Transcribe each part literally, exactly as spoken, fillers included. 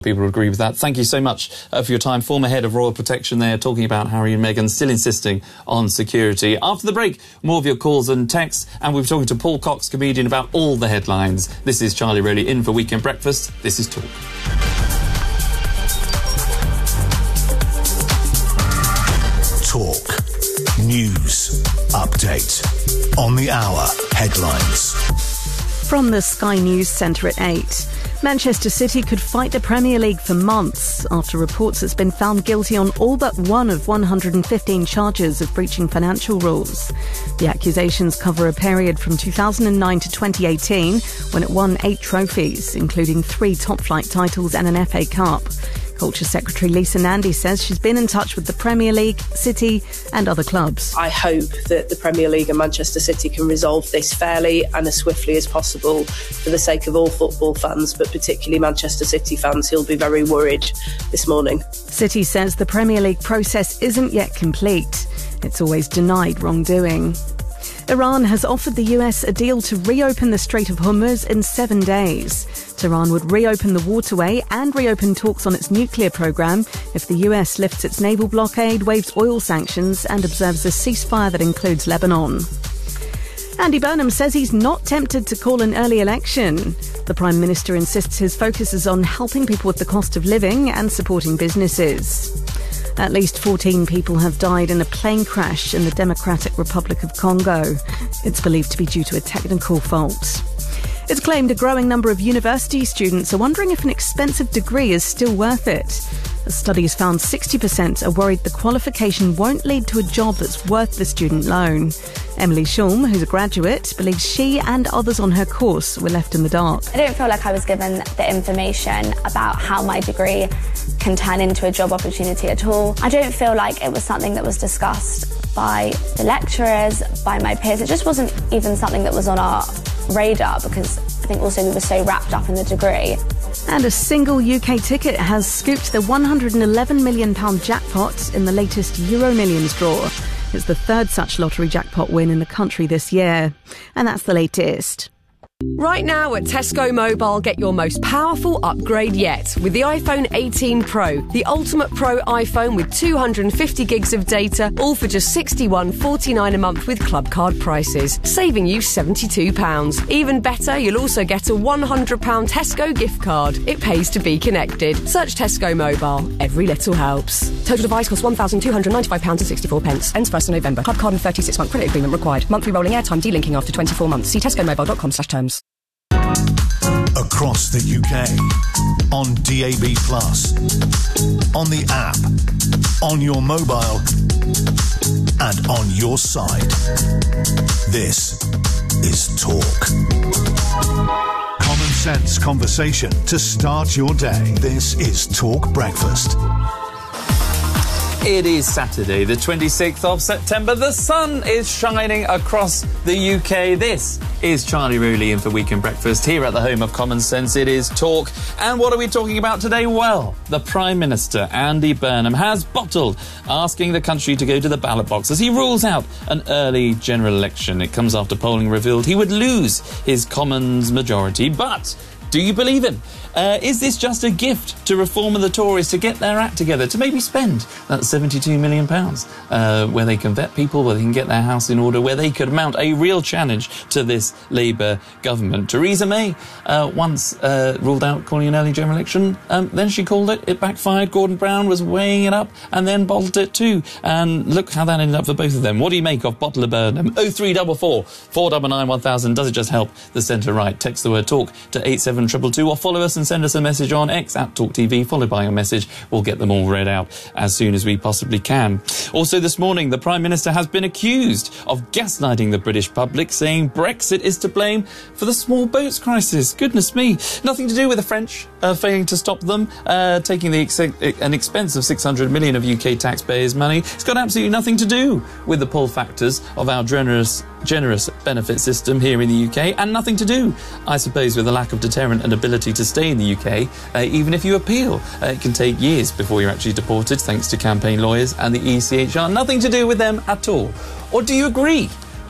People agree with that. Thank you so much uh, for your time. Former head of Royal Protection there, talking about Harry and Meghan, still insisting on security. After the break, more of your calls and texts, and we'll be talking to Paul Cox, comedian, about all the headlines. This is Charlie Rowley in for Weekend Breakfast. This is Talk. Talk. News. Update. On the hour. Headlines. From the Sky News Centre at eight. Manchester City could fight the Premier League for months after reports it's been found guilty on all but one of one hundred fifteen charges of breaching financial rules. The accusations cover a period from two thousand nine to twenty eighteen, when it won eight trophies, including three top-flight titles and an F A Cup. Culture Secretary Lisa Nandy says she's been in touch with the Premier League, City and other clubs. I hope that the Premier League and Manchester City can resolve this fairly and as swiftly as possible for the sake of all football fans, but particularly Manchester City fans who'll be very worried this morning. City says the Premier League process isn't yet complete. It's always denied wrongdoing. Iran has offered the U S a deal to reopen the Strait of Hormuz in seven days. Tehran would reopen the waterway and reopen talks on its nuclear programme if the U S lifts its naval blockade, waives oil sanctions and observes a ceasefire that includes Lebanon. Andy Burnham says he's not tempted to call an early election. The Prime Minister insists his focus is on helping people with the cost of living and supporting businesses. At least fourteen people have died in a plane crash in the Democratic Republic of Congo. It's believed to be due to a technical fault. It's claimed a growing number of university students are wondering if an expensive degree is still worth it. A study has found sixty percent are worried the qualification won't lead to a job that's worth the student loan. Emily Shulm, who's a graduate, believes she and others on her course were left in the dark. I don't feel like I was given the information about how my degree can turn into a job opportunity at all. I don't feel like it was something that was discussed by the lecturers, by my peers. It just wasn't even something that was on our radar because I think also we were so wrapped up in the degree. And a single U K ticket has scooped the one hundred eleven million pounds jackpot in the latest Euro Millions draw. It's the third such lottery jackpot win in the country this year. And that's the latest. Right now at Tesco Mobile, get your most powerful upgrade yet with the iPhone eighteen Pro, the ultimate Pro iPhone with two hundred fifty gigs of data, all for just sixty-one pounds forty-nine a month with club card prices, saving you seventy-two pounds. Even better, you'll also get a one hundred pounds Tesco gift card. It pays to be connected. Search Tesco Mobile. Every little helps. Total device costs one thousand two hundred ninety-five pounds sixty-four. Ends first of November. Club card and thirty-six month credit agreement required. Monthly rolling airtime delinking after twenty-four months. See tesco mobile dot com slash terms. Across the U K, on D A B plus, on the app, on your mobile, and on your side. This is Talk. Common sense conversation to start your day. This is Talk Breakfast. It is Saturday, the twenty-sixth of September. The sun is shining across the U K. This is Charlie Rowley in for Weekend Breakfast here at the home of Common Sense. It is Talk. And what are we talking about today? Well, the Prime Minister, Andy Burnham, has bottled asking the country to go to the ballot box as he rules out an early general election. It comes after polling revealed he would lose his Commons majority. But do you believe him? Uh, is this just a gift to Reform and the Tories to get their act together, to maybe spend that seventy-two million pounds, uh, where they can vet people, where they can get their house in order, where they could mount a real challenge to this Labour government? Theresa May uh, once uh, ruled out calling an early general election. Um, then she called it, it backfired. Gordon Brown was weighing it up and then bottled it too. And look how that ended up for both of them. What do you make of Bottler Burnham? oh three four four, four nine nine, one thousand. Does it just help the centre-right? Text the word TALK to eight seven two two two or follow us and send us a message on X at Talk T V, followed by a message. We'll get them all read out as soon as we possibly can. Also this morning, the Prime Minister has been accused of gaslighting the British public, saying Brexit is to blame for the small boats crisis. Goodness me. Nothing to do with the French uh, failing to stop them, uh, taking the ex an expense of six hundred million of U K taxpayers' money. It's got absolutely nothing to do with the pull factors of our generous generous benefit system here in the U K, and nothing to do, I suppose, with the lack of deterrent and ability to stay in the U K, uh, even if you appeal. Uh, it can take years before you're actually deported, thanks to campaign lawyers and the E C H R. Nothing to do with them at all. Or do you agree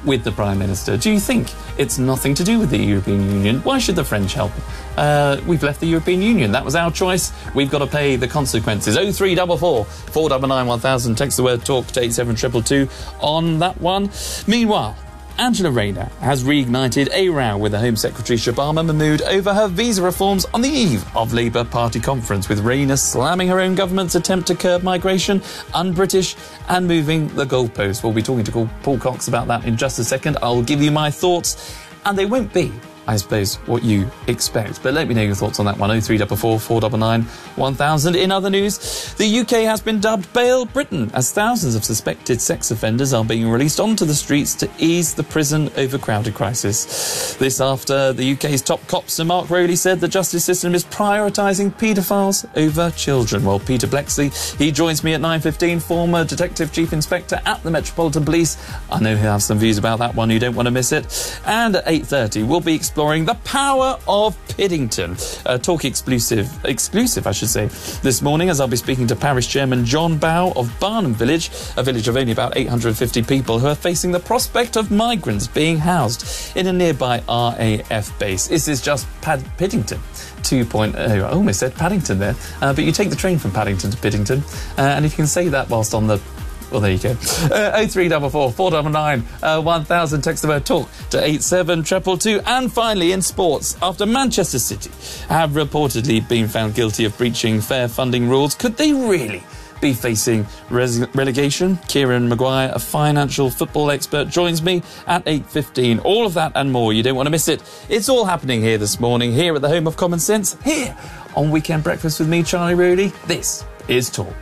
with the Prime Minister. Do you think it's nothing to do with the European Union? Why should the French help? Uh, we've left the European Union. That was our choice. We've got to pay the consequences. oh three four four, four nine nine, one thousand. Text the word talk to eight seven two two two on that one. Meanwhile, Angela Rayner has reignited a row with the Home Secretary Shabana Mahmood over her visa reforms on the eve of Labour Party conference, with Rayner slamming her own government's attempt to curb migration, un-British and moving the goalposts. We'll be talking to Paul Cox about that in just a second. I'll give you my thoughts, and they won't be, I suppose, what you expect. But let me know your thoughts on that one. oh three four four, four nine nine, one thousand. In other news, the U K has been dubbed Bail Britain as thousands of suspected sex offenders are being released onto the streets to ease the prison overcrowded crisis. This after the U K's top cop, Sir Mark Rowley, said the justice system is prioritising paedophiles over children. Well, Peter Blexley, he joins me at nine fifteen, former Detective Chief Inspector at the Metropolitan Police. I know he'll have some views about that one. You don't want to miss it. And at eight thirty, we'll be exploring the power of Piddington. Uh, talk exclusive, exclusive, I should say, this morning, as I'll be speaking to Parish Chairman John Bow of Barnham Village, a village of only about eight hundred fifty people who are facing the prospect of migrants being housed in a nearby R A F base. This is just Pad- Piddington two point oh. I almost said Paddington there, uh, but you take the train from Paddington to Piddington, uh, and if you can say that whilst on the Well, there you go. Uh, oh three four four, four nine nine, one thousand. Text the word talk to eight seven two two two. And finally, in sports, after Manchester City have reportedly been found guilty of breaching fair funding rules, could they really be facing res- relegation? Kieran Maguire, a financial football expert, joins me at eight fifteen. All of that and more. You don't want to miss it. It's all happening here this morning, here at the home of common sense, here on Weekend Breakfast with me, Charlie Rowley. This is Talk.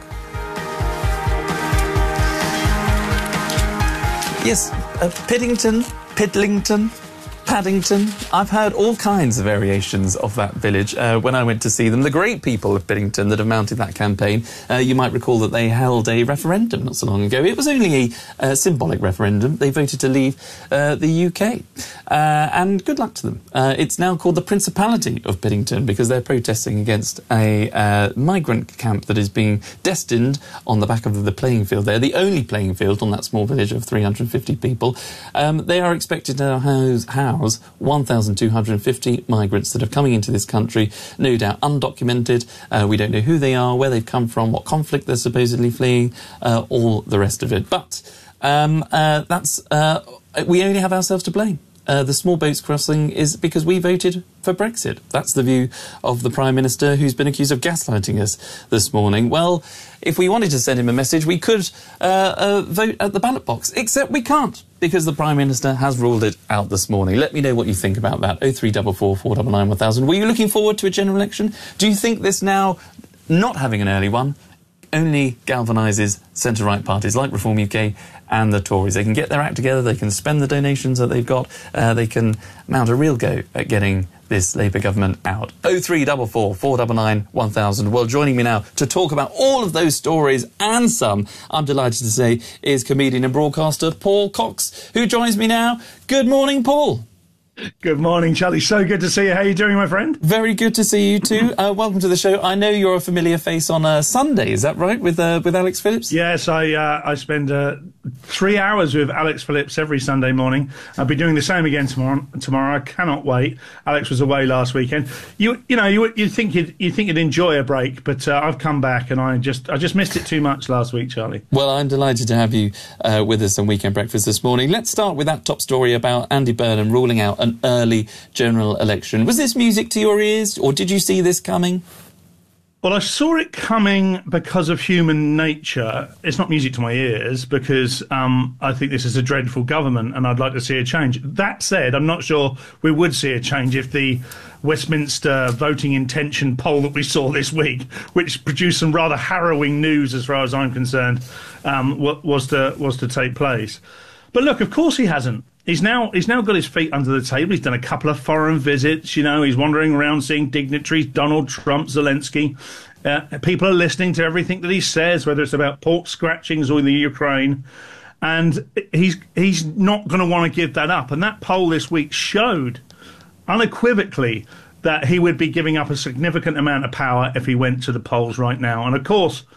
Yes, uh, Piddington, Pidlington, Paddington. I've heard all kinds of variations of that village uh, when I went to see them. The great people of Piddington that have mounted that campaign, uh, you might recall that they held a referendum not so long ago. It was only a uh, symbolic referendum. They voted to leave uh, the U K. Uh, and good luck to them. Uh, it's now called the Principality of Piddington because they're protesting against a uh, migrant camp that is being destined on the back of the playing field there, the only playing field on that small village of three hundred fifty people. Um, they are expected to house, house one thousand two hundred fifty migrants that are coming into this country, no doubt undocumented. Uh, we don't know who they are, where they've come from, what conflict they're supposedly fleeing, uh, all the rest of it. But um, uh, that's uh, we only have ourselves to blame. Uh, the small boats crossing is because we voted for Brexit. That's the view of the Prime Minister, who's been accused of gaslighting us this morning. Well, if we wanted to send him a message, we could uh, uh, vote at the ballot box, except we can't, because the Prime Minister has ruled it out this morning. Let me know what you think about that. oh three four four, four nine nine, one thousand. Were you looking forward to a general election? Do you think this now, not having an early one, only galvanises centre-right parties like Reform U K and the Tories? They can get their act together, they can spend the donations that they've got, uh, they can mount a real go at getting this Labour government out. oh three four four, four nine nine, one thousand. Well, joining me now to talk about all of those stories and some, I'm delighted to say, is comedian and broadcaster Paul Cox, who joins me now. Good morning, Paul. Good morning, Charlie. So good to see you. How are you doing, my friend? Very good to see you too. Uh, welcome to the show. I know you're a familiar face on a Sunday, is that right, with uh, with Alex Phillips? Yes, I uh, I spend uh, three hours with Alex Phillips every Sunday morning. I'll be doing the same again tomorrow. Tomorrow, I cannot wait. Alex was away last weekend. You you know you you think you'd you think you'd enjoy a break, but uh, I've come back and I just I just missed it too much last week, Charlie. Well, I'm delighted to have you uh, with us on Weekend Breakfast this morning. Let's start with that top story about Andy Burnham ruling out an early general election. Was this music to your ears, or did you see this coming? Well, I saw it coming because of human nature. It's not music to my ears because um, I think this is a dreadful government and I'd like to see a change. That said, I'm not sure we would see a change if the Westminster voting intention poll that we saw this week, which produced some rather harrowing news as far as I'm concerned, um, was to was to take place. But look, of course he hasn't. He's now he's now got his feet under the table. He's done a couple of foreign visits. You know, he's wandering around seeing dignitaries, Donald Trump, Zelensky. Uh, people are listening to everything that he says, whether it's about pork scratchings or the Ukraine. And he's he's not going to want to give that up. And that poll this week showed unequivocally that he would be giving up a significant amount of power if he went to the polls right now. And of course,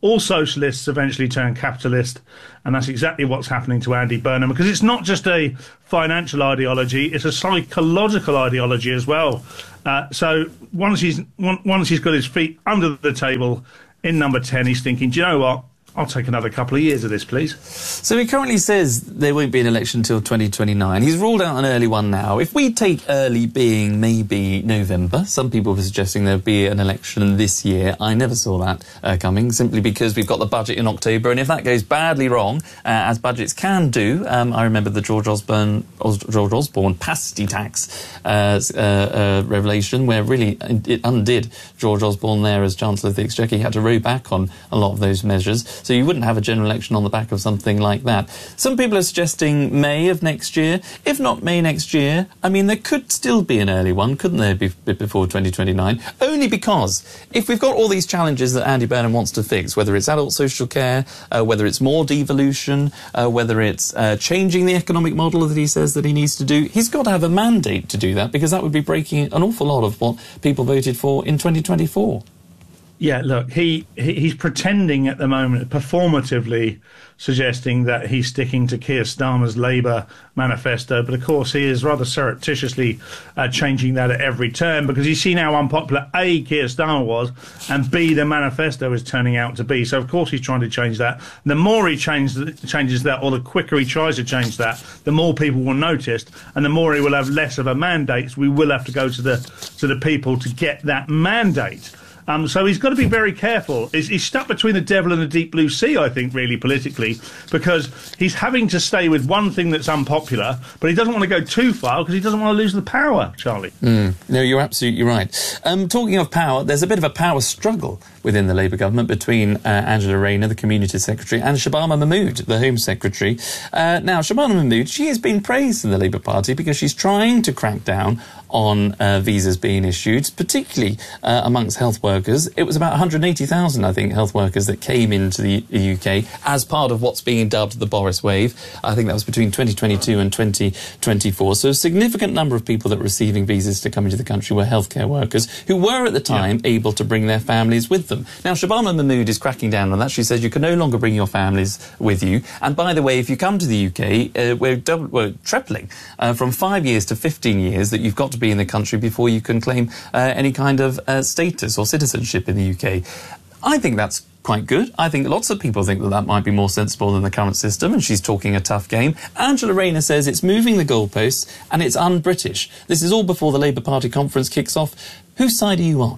all socialists eventually turn capitalist, and that's exactly what's happening to Andy Burnham, because it's not just a financial ideology, it's a psychological ideology as well. Uh, so once he's once he's got his feet under the table in number ten, he's thinking, do you know what? I'll take another couple of years of this, please. So he currently says there won't be an election until twenty twenty-nine. He's ruled out an early one now. If we take early being maybe November, some people were suggesting there'll be an election this year. I never saw that uh, coming, simply because we've got the budget in October, and if that goes badly wrong, uh, as budgets can do, um, I remember the George Osborne, Os George Osborne pasty tax uh, uh, uh, revelation, where really it undid George Osborne there as Chancellor of the Exchequer. He had to row back on a lot of those measures. So you wouldn't have a general election on the back of something like that. Some people are suggesting May of next year. If not May next year, I mean, there could still be an early one, couldn't there, be before twenty twenty-nine? Only because if we've got all these challenges that Andy Burnham wants to fix, whether it's adult social care, uh, whether it's more devolution, uh, whether it's uh, changing the economic model that he says that he needs to do, he's got to have a mandate to do that, because that would be breaking an awful lot of what people voted for in twenty twenty-four. Yeah, look, he, he he's pretending at the moment, performatively suggesting that he's sticking to Keir Starmer's Labour manifesto, but of course he is rather surreptitiously uh, changing that at every turn, because you see how unpopular A, Keir Starmer was, and B, the manifesto is turning out to be. So of course he's trying to change that. The more he changes, changes that, or the quicker he tries to change that, the more people will notice, and the more he will have less of a mandate. So we will have to go to the, to the people to get that mandate. Um, so he's got to be very careful. He's, he's stuck between the devil and the deep blue sea, I think, really, politically, because he's having to stay with one thing that's unpopular, but he doesn't want to go too far because he doesn't want to lose the power, Charlie. Mm. No, you're absolutely right. Um, talking of power, there's a bit of a power struggle within the Labour government between uh, Angela Rayner, the Community Secretary, and Shabana Mahmood, the Home Secretary. Uh, now, Shabana Mahmood, she has been praised in the Labour Party because she's trying to crack down on uh, visas being issued, particularly uh, amongst health workers. It was about one hundred eighty thousand, I think, health workers that came into the U K as part of what's being dubbed the Boris wave. I think that was between twenty twenty-two and twenty twenty-four. So a significant number of people that were receiving visas to come into the country were healthcare workers who were at the time yeah. able to bring their families with them. Now, Shabana Mahmood is cracking down on that. She says you can no longer bring your families with you. And by the way, if you come to the U K, uh, we're, double, we're tripling uh, from five years to fifteen years that you've got to be in the country before you can claim uh, any kind of uh, status or citizenship in the U K. I think that's quite good. I think lots of people think that that might be more sensible than the current system, and she's talking a tough game. Angela Rayner says it's moving the goalposts and it's un-British. This is all before the Labour Party conference kicks off. Whose side are you on?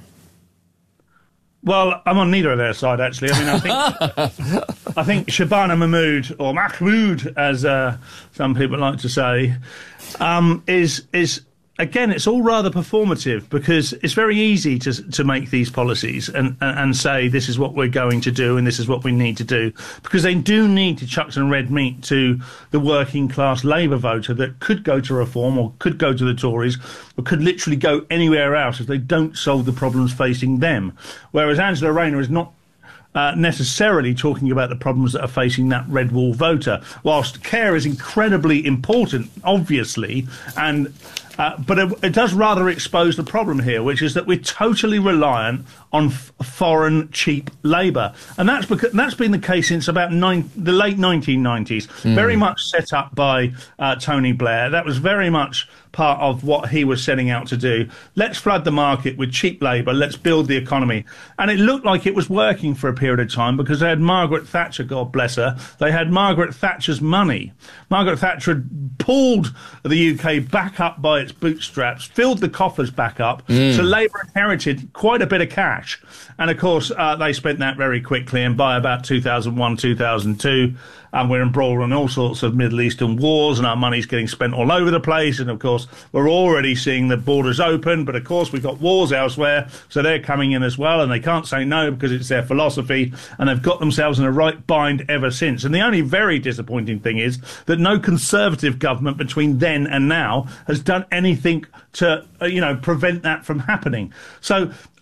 Well, I'm on neither of their side, actually. I mean, I think I think Shabana Mahmood, or Mahmood, as uh, some people like to say, um, is is again, it's all rather performative, because it's very easy to to make these policies and, and and say this is what we're going to do and this is what we need to do, because they do need to chuck some red meat to the working class Labour voter that could go to Reform or could go to the Tories or could literally go anywhere else if they don't solve the problems facing them. Whereas Angela Rayner is not Uh, necessarily talking about the problems that are facing that red wall voter. Whilst care is incredibly important, obviously, and uh, but it, it does rather expose the problem here, which is that we're totally reliant on f foreign cheap labour, and that's because that's been the case since about nine, the late nineteen nineties. Mm. Very much set up by uh, Tony Blair. That was very much part of what he was setting out to do. Let's flood the market with cheap labour, let's build the economy. And it looked like it was working for a period of time, because they had Margaret Thatcher, God bless her, they had Margaret Thatcher's money. Margaret Thatcher had pulled the U K back up by its bootstraps, filled the coffers back up, mm. so Labour inherited quite a bit of cash. And of course, uh, they spent that very quickly, and by about two thousand one, two thousand two, and we're embroiled in all sorts of Middle Eastern wars, and our money's getting spent all over the place. And of course, we're already seeing the borders open, but of course we've got wars elsewhere, so they're coming in as well, and they can't say no because it's their philosophy, and they've got themselves in a right bind ever since. And the only very disappointing thing is that no Conservative government between then and now has done anything to, uh, you know, prevent that from happening. So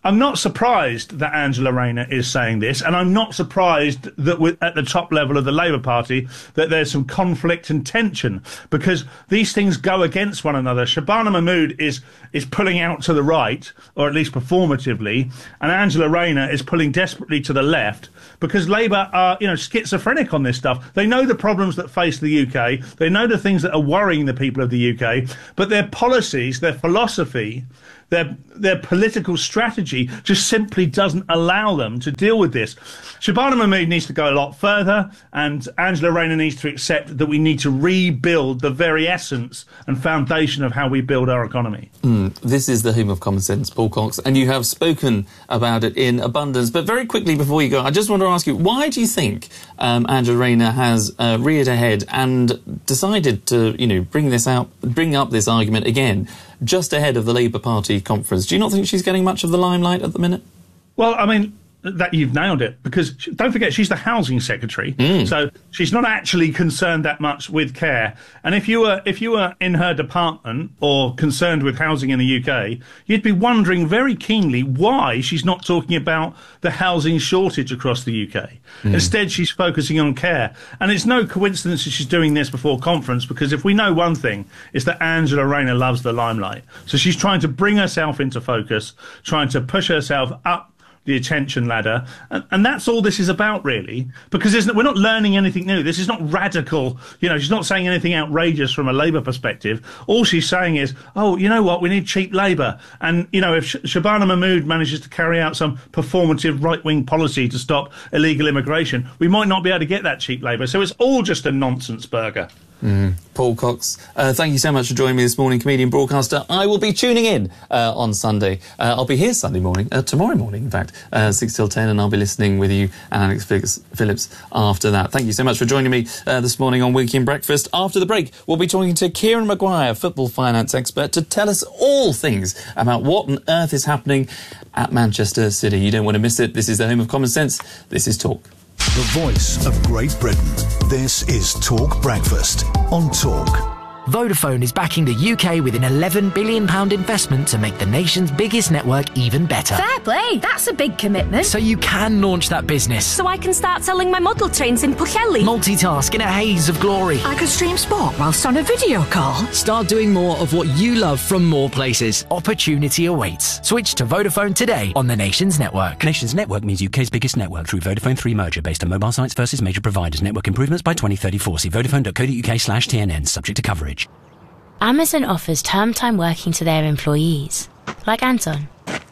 I'm not surprised that Angela Rayner is saying this, and I'm not surprised that with, at the top level of the Labour Party that there's some conflict and tension, because these things go against one another. Shabana Mahmood is is pulling out to the right, or at least performatively, and Angela Rayner is pulling desperately to the left, because Labour are, you know, schizophrenic on this stuff. They know the problems that face the U K, they know the things that are worrying the people of the U K, but their policies, their philosophy, Their their political strategy just simply doesn't allow them to deal with this. Shabana Mahmood needs to go a lot further, and Angela Rayner needs to accept that we need to rebuild the very essence and foundation of how we build our economy. Mm, this is the home of common sense, Paul Cox, and you have spoken about it in abundance. But very quickly before you go, I just want to ask you, why do you think um, Angela Rayner has uh, reared ahead and decided to, you know, bring this out, bring up this argument again, just ahead of the Labour Party conference? Do you not think she's getting much of the limelight at the minute? Well, I mean, that you've nailed it, because don't forget, she's the housing secretary, mm. so she's not actually concerned that much with care. And if you were if you were in her department or concerned with housing in the U K, you'd be wondering very keenly why she's not talking about the housing shortage across the U K. Mm. Instead, she's focusing on care. And it's no coincidence that she's doing this before conference, because if we know one thing, it's that Angela Rayner loves the limelight. So she's trying to bring herself into focus, trying to push herself up the attention ladder, and, and that's all this is about, really, because there's no, we're not learning anything new. This is not radical, you know, she's not saying anything outrageous from a Labour perspective. All she's saying is, oh, you know what, we need cheap labour, and, you know, if Sh- Shabana Mahmood manages to carry out some performative right-wing policy to stop illegal immigration, we might not be able to get that cheap labour, so it's all just a nonsense burger. Mm. Paul Cox, uh, thank you so much for joining me this morning, comedian, broadcaster. I will be tuning in uh, on Sunday. Uh, I'll be here Sunday morning, uh, tomorrow morning, in fact, uh, six till ten, and I'll be listening with you and Alex Phillips after that. Thank you so much for joining me uh, this morning on Weekend Breakfast. After the break, we'll be talking to Kieran Maguire, football finance expert, to tell us all things about what on earth is happening at Manchester City. You don't want to miss it. This is the home of common sense. This is Talk. The voice of Great Britain. This is Talk Breakfast on Talk. Vodafone is backing the U K with an eleven billion pounds investment to make the nation's biggest network even better. Fair play, that's a big commitment. So you can launch that business. So I can start selling my model trains in Pwllheli. Multitask in a haze of glory. I could stream sport whilst on a video call. Start doing more of what you love from more places. Opportunity awaits. Switch to Vodafone today on the nation's network. Nation's network means U K's biggest network through Vodafone three merger based on mobile sites versus major providers. Network improvements by twenty thirty-four. See vodafone.co.uk slash TNN, subject to coverage. Amazon offers term time working to their employees, like Anton,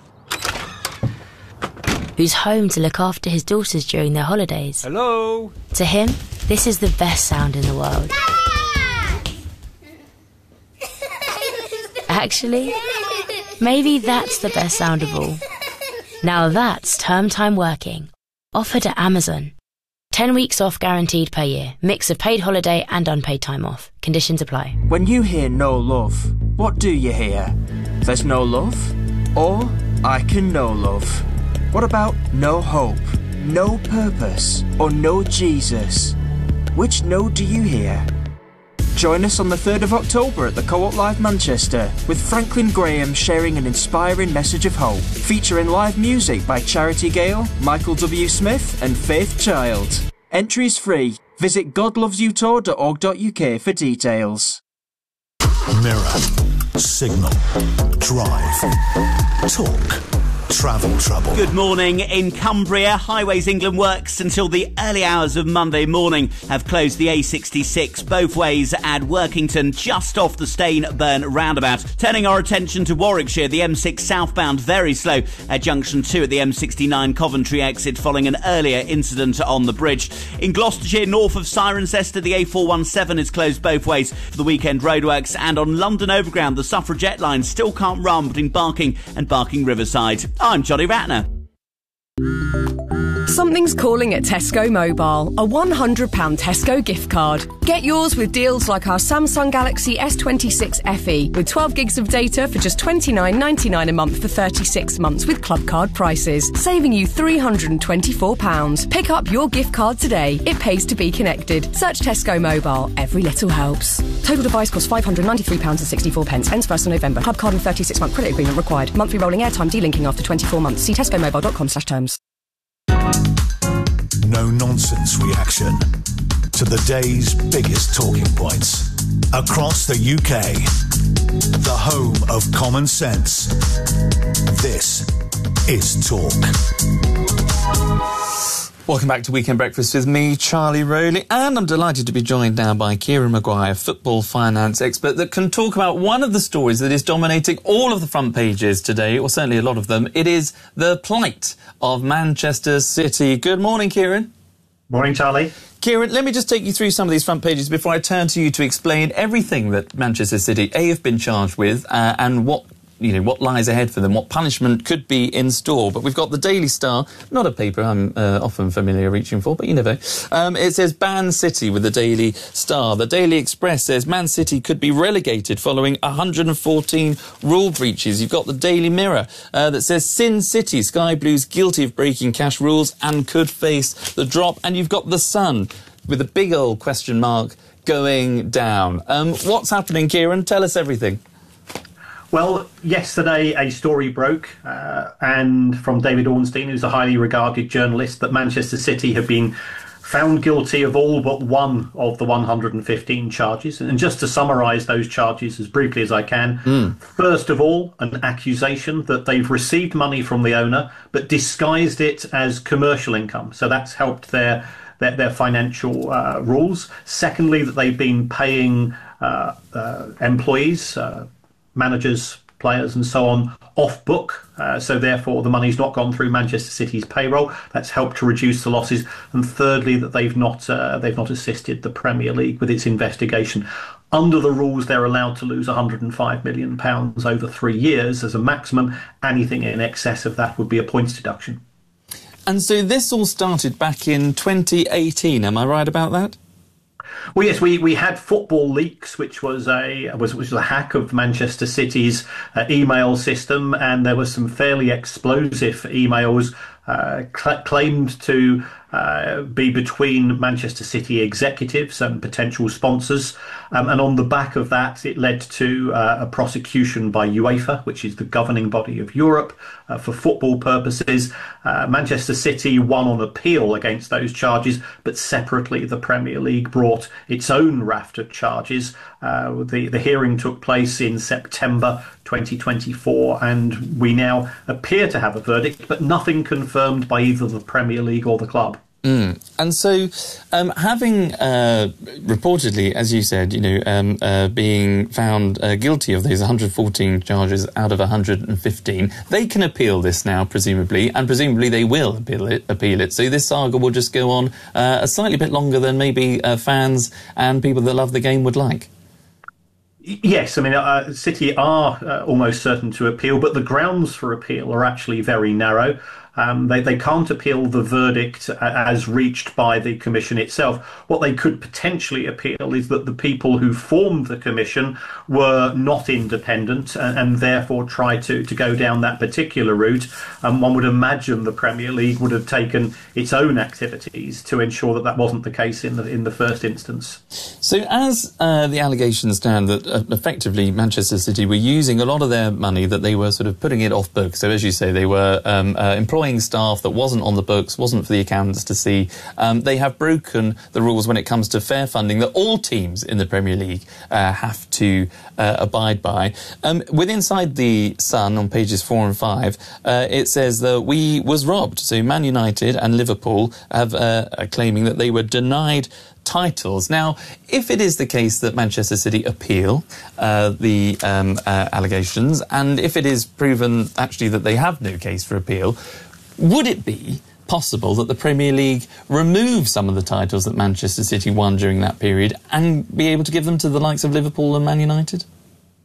who's home to look after his daughters during their holidays. Hello? To him, this is the best sound in the world. Actually, maybe that's the best sound of all. Now that's term time working, offered at Amazon. Ten weeks off guaranteed per year. Mix of paid holiday and unpaid time off. Conditions apply. When you hear no love, what do you hear? There's no love? Or I can no love? What about no hope, no purpose, or no Jesus? Which no do you hear? Join us on the third of October at the Co-op Live Manchester, with Franklin Graham sharing an inspiring message of hope, featuring live music by Charity Gale, Michael W. Smith and Faith Child. Entries free. Visit god loves you tour dot org dot U K for details. Mirror, Signal, Drive, Talk. Travel trouble. Good morning. In Cumbria, Highways England works until the early hours of Monday morning have closed the A sixty-six both ways at Workington, just off the Stainburn roundabout. Turning our attention to Warwickshire, the M six southbound very slow at junction two at the M sixty-nine Coventry exit following an earlier incident on the bridge. In Gloucestershire, north of Cirencester, the A four seventeen is closed both ways for the weekend roadworks, and on London Overground, the Suffragette line still can't run between Barking and Barking Riverside. I'm Johnny Ratner. Something's calling at Tesco Mobile, a one hundred pounds Tesco gift card. Get yours with deals like our Samsung Galaxy S twenty-six F E with twelve gigs of data for just twenty-nine ninety-nine a month for thirty-six months with club card prices, saving you three hundred twenty-four pounds. Pick up your gift card today. It pays to be connected. Search Tesco Mobile. Every little helps. Total device costs five hundred ninety-three pounds sixty-four. Ends first of November. Club card and thirty-six month credit agreement required. Monthly rolling airtime delinking after twenty-four months. See tesco mobile dot com slash terms. No nonsense reaction to the day's biggest talking points across the U K. The home of common sense. This is Talk. Welcome back to Weekend Breakfast with me, Charlie Rowley, and I'm delighted to be joined now by Kieran Maguire, football finance expert, that can talk about one of the stories that is dominating all of the front pages today, or certainly a lot of them. It is the plight of Manchester City. Good morning, Kieran. Morning, Charlie. Kieran, let me just take you through some of these front pages before I turn to you to explain everything that Manchester City, A, have been charged with, uh, and what you know, what lies ahead for them, what punishment could be in store. But we've got the Daily Star, not a paper I'm uh, often familiar reaching for, but you never know. Um, it says Man City with the Daily Star. The Daily Express says Man City could be relegated following one hundred fourteen rule breaches. You've got the Daily Mirror uh, that says Sin City, Sky Blues guilty of breaking cash rules and could face the drop. And you've got the Sun with a big old question mark going down. Um, what's happening, Kieran? Tell us everything. Well, yesterday a story broke, uh, and from David Ornstein, who's a highly regarded journalist, that Manchester City have been found guilty of all but one of the one hundred fifteen charges. And just to summarise those charges as briefly as I can, mm. first of all, an accusation that they've received money from the owner but disguised it as commercial income. So that's helped their their, their financial uh, rules. Secondly, that they've been paying uh, uh, employees, uh, managers, players and so on off book, uh, so therefore the money's not gone through Manchester City's payroll. That's helped to reduce the losses. And thirdly, that they've not uh, they've not assisted the Premier League with its investigation. Under the rules, they're allowed to lose one hundred five million pounds over three years as a maximum. Anything in excess of that would be a points deduction. And so this all started back in twenty eighteen, am I right about that? Well, yes, we, we had Football Leaks, which was a was which was a hack of Manchester City's uh, email system, and there were some fairly explosive emails uh, cl- claimed to uh, be between Manchester City executives and potential sponsors. Um, and on the back of that, it led to uh, a prosecution by UEFA, which is the governing body of Europe uh, for football purposes. Uh, Manchester City won on appeal against those charges, but separately the Premier League brought its own raft of charges. Uh, the, the hearing took place in September twenty twenty-four, and we now appear to have a verdict, but nothing confirmed by either the Premier League or the club. Mm. And so, um, having uh, reportedly, as you said, you know, um, uh, being found uh, guilty of these one hundred fourteen charges out of one hundred fifteen, they can appeal this now, presumably, and presumably they will appeal it. Appeal it. So this saga will just go on uh, a slightly bit longer than maybe uh, fans and people that love the game would like. Yes, I mean, uh, City are uh, almost certain to appeal, but the grounds for appeal are actually very narrow. Um, they, they can't appeal the verdict as reached by the Commission itself. What they could potentially appeal is that the people who formed the Commission were not independent and, and therefore tried to, to go down that particular route. And one would imagine the Premier League would have taken its own activities to ensure that that wasn't the case in the, in the first instance. So as uh, the allegations stand that uh, effectively Manchester City were using a lot of their money, that they were sort of putting it off book. So as you say, they were um, uh, employing staff that wasn't on the books, wasn't for the accountants to see. Um, they have broken the rules when it comes to fair funding that all teams in the Premier League uh, have to uh, abide by. Um, with Inside the Sun on pages four and five, uh, it says that we was robbed. So Man United and Liverpool have uh, are claiming that they were denied titles. Now, if it is the case that Manchester City appeal uh, the um, uh, allegations, and if it is proven actually that they have no case for appeal, would it be possible that the Premier League remove some of the titles that Manchester City won during that period and be able to give them to the likes of Liverpool and Man United?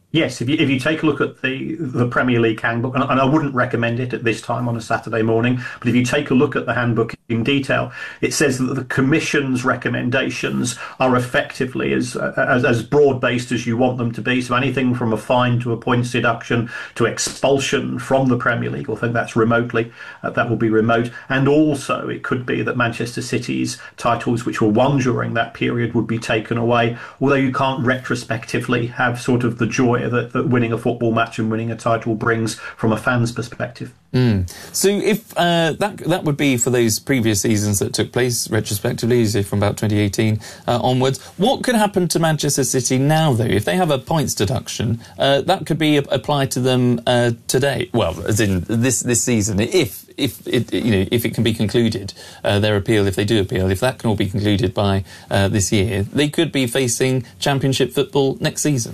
Yes, if you, if you take a look at the the Premier League handbook, and, and I wouldn't recommend it at this time on a Saturday morning, but if you take a look at the handbook in detail, it says that the Commission's recommendations are effectively as as, as broad-based as you want them to be. So anything from a fine to a points deduction to expulsion from the Premier League, although that's remotely, uh, that will be remote. And also it could be that Manchester City's titles, which were won during that period, would be taken away, although you can't retrospectively have sort of the joy That, that winning a football match and winning a title brings from a fan's perspective. Mm. So if uh, that that would be for those previous seasons that took place retrospectively, say from about twenty eighteen uh, onwards, what could happen to Manchester City now, though? If they have a points deduction, uh, that could be applied to them uh, today. Well, as in this this season, if if it you know if it can be concluded, uh, their appeal, if they do appeal, if that can all be concluded by uh, this year, they could be facing Championship football next season.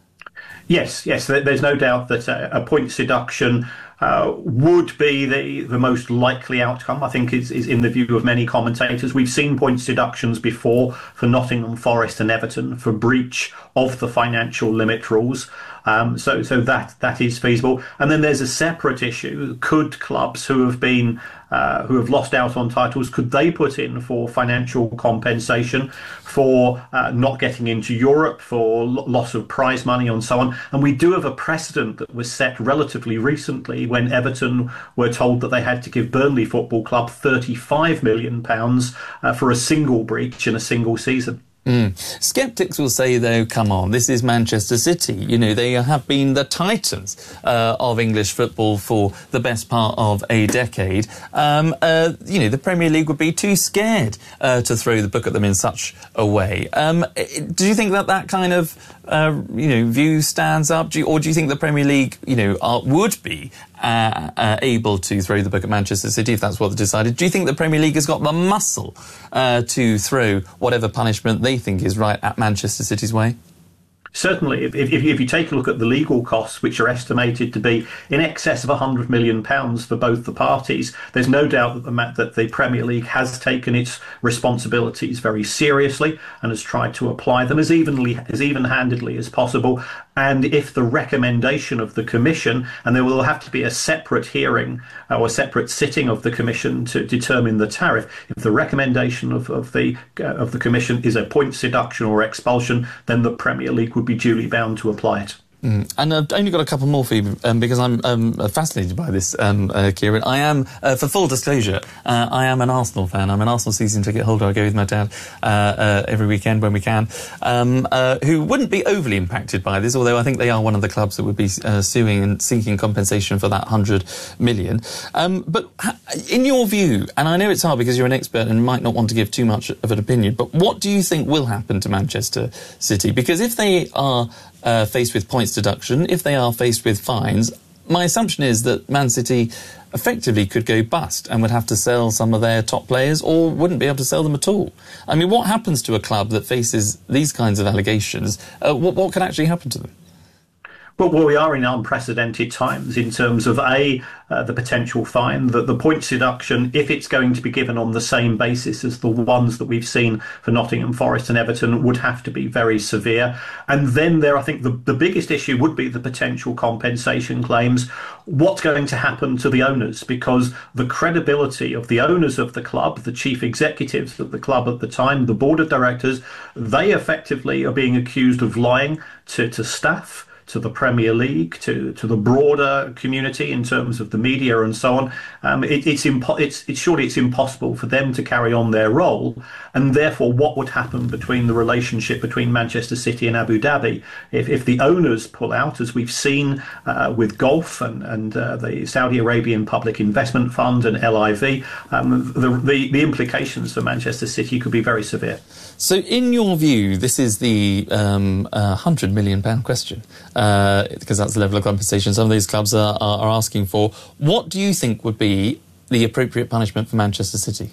Yes, yes, there's no doubt that a, a points deduction uh, would be the, the most likely outcome, I think, is, is in the view of many commentators. We've seen points deductions before for Nottingham Forest and Everton for breach of the financial limit rules. Um, so so that that is feasible. And then there's a separate issue. Could clubs who have been uh, who have lost out on titles, could they put in for financial compensation for uh, not getting into Europe, for l- loss of prize money and so on? And we do have a precedent that was set relatively recently when Everton were told that they had to give Burnley Football Club thirty-five million pounds uh, for a single breach in a single season. Mm. Skeptics will say, though, come on, this is Manchester City. You know, they have been the titans uh, of English football for the best part of a decade. Um, uh, you know, the Premier League would be too scared uh, to throw the book at them in such a way. Um, do you think that that kind of, uh, you know, view stands up? Do you, or do you think the Premier League, you know, are, would be Uh, uh, able to throw the book at Manchester City if that's what they decided? Do you think the Premier League has got the muscle uh, to throw whatever punishment they think is right at Manchester City's way? Certainly, if, if, if you take a look at the legal costs, which are estimated to be in excess of one hundred million pounds for both the parties, there's no doubt that the, that the Premier League has taken its responsibilities very seriously and has tried to apply them as evenly, as even-handedly as possible. And if the recommendation of the Commission, and there will have to be a separate hearing uh, or a separate sitting of the Commission to determine the tariff, if the recommendation of, of the uh, of the Commission is a points deduction or expulsion, then the Premier League would be duly bound to apply it. Mm. And I've only got a couple more for you, um, because I'm um, fascinated by this, um, uh, Kieran. I am, uh, for full disclosure, uh, I am an Arsenal fan. I'm an Arsenal season ticket holder. I go with my dad uh, uh, every weekend when we can, um, uh, who wouldn't be overly impacted by this, although I think they are one of the clubs that would be uh, suing and seeking compensation for that one hundred million. Um, but in your view, and I know it's hard because you're an expert and might not want to give too much of an opinion, but what do you think will happen to Manchester City? Because if they are Uh, faced with points deduction, if they are faced with fines, my assumption is that Man City effectively could go bust and would have to sell some of their top players or wouldn't be able to sell them at all. I mean, what happens to a club that faces these kinds of allegations? Uh, what, what can actually happen to them? Well, well, we are in unprecedented times in terms of, A, uh, the potential fine, that the points deduction, if it's going to be given on the same basis as the ones that we've seen for Nottingham Forest and Everton, would have to be very severe. And then there, I think, the, the biggest issue would be the potential compensation claims. What's going to happen to the owners? Because the credibility of the owners of the club, the chief executives of the club at the time, the board of directors, they effectively are being accused of lying to, to staff, to the Premier League, to, to the broader community in terms of the media and so on. Um, it, it's, impo- it's, it's surely it's impossible for them to carry on their role. And therefore, what would happen between the relationship between Manchester City and Abu Dhabi if, if the owners pull out, as we've seen uh, with Gulf and, and uh, the Saudi Arabian Public Investment Fund and L I V, um, the, the, the implications for Manchester City could be very severe. So in your view, this is the um, uh, one hundred million pound question, uh, because that's the level of compensation some of these clubs are, are, are asking for. What do you think would be the appropriate punishment for Manchester City?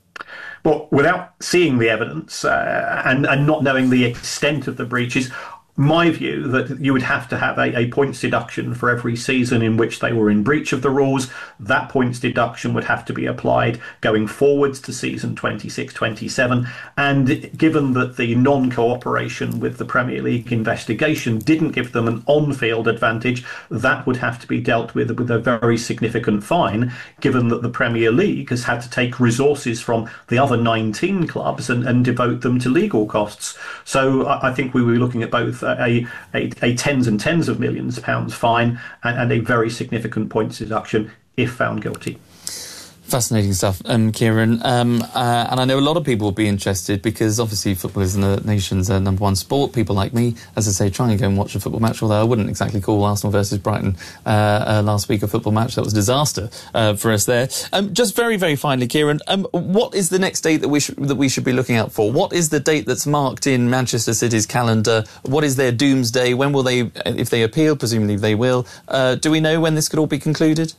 Well, without seeing the evidence uh, and, and not knowing the extent of the breaches, my view that you would have to have a, a points deduction for every season in which they were in breach of the rules. That points deduction would have to be applied going forwards to season twenty-six twenty-seven. And given that the non-cooperation with the Premier League investigation didn't give them an on-field advantage, that would have to be dealt with with a very significant fine, given that the Premier League has had to take resources from the other nineteen clubs and, and devote them to legal costs. So I, I think we were looking at both A, a, a tens and tens of millions of pounds fine and, and a very significant points deduction if found guilty. Fascinating stuff, um, Kieran. Um, uh, and I know a lot of people will be interested because obviously football is the nation's uh, number one sport. People like me, as I say, try and go and watch a football match, although I wouldn't exactly call Arsenal versus Brighton uh, uh, last week a football match. That was a disaster uh, for us there. Um, just very, very finally, Kieran, um, what is the next date that we, sh- that we should be looking out for? What is the date that's marked in Manchester City's calendar? What is their doomsday? When will they, if they appeal, presumably they will, uh, do we know when this could all be concluded?